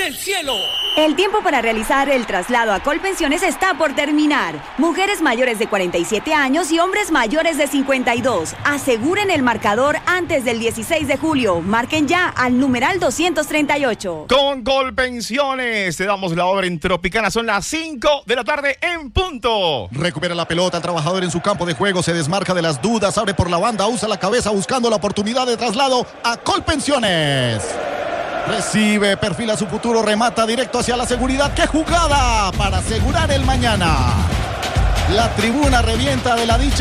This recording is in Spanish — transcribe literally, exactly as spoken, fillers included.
del cielo. El tiempo para realizar el traslado a Colpensiones está por terminar. Mujeres mayores de cuarenta y siete años y hombres mayores de cincuenta y dos. Aseguren el marcador antes del dieciséis de julio. Marquen ya al numeral doscientos treinta y ocho. Con Colpensiones te damos la hora en Tropicana. Son las cinco de la tarde en punto. Recupera la pelota, el trabajador en su campo de juego, se desmarca de las dudas, abre por la banda, usa la cabeza buscando la oportunidad de traslado a Colpensiones. Recibe, perfila su futuro, remata directo hacia la seguridad. ¡Qué jugada para asegurar el mañana! La tribuna revienta de la dicha.